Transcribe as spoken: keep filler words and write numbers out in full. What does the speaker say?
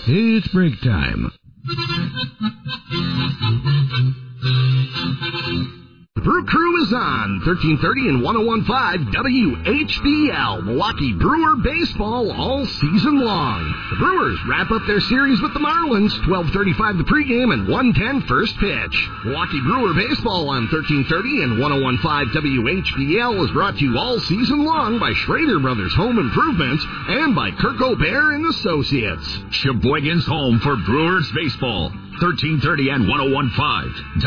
It's break time. The Brew Crew is on thirteen thirty and ten fifteen W H B L, Milwaukee Brewer baseball all season long. The Brewers wrap up their series with the Marlins, twelve thirty-five the pregame and one ten first pitch. Milwaukee Brewer baseball on thirteen thirty and ten fifteen W H B L is brought to you all season long by Schrader Brothers Home Improvement and by Kirk O'Bear and Associates. Sheboygan's home for Brewers baseball, thirteen thirty and ten fifteen